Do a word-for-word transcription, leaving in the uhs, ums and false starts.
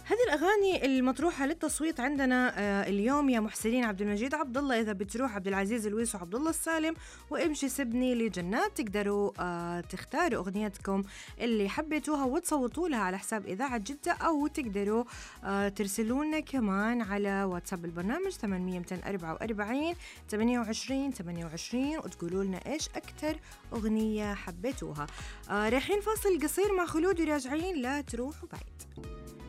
هذه الأغاني المطروحة للتصويت عندنا آه اليوم يا محسنين عبد المجيد عبد الله، إذا بتروح عبد العزيز الويس وعبد الله السالم وامشي سبني لجنات، تقدروا آه تختاروا أغنيتكم اللي حبيتوها وتصوتوا لها على حساب إذاعة جدة، أو تقدروا آه ترسلوا لنا كمان على واتساب البرنامج ثمانمية مئتين وأربعة وأربعين ثمانية وعشرين ثمانية وعشرين وتقولوا لنا إيش أكتر أغنية حبيتوها. آه رايحين فاصل قصير مع خلود وراجعين، لا تروحوا بعيد.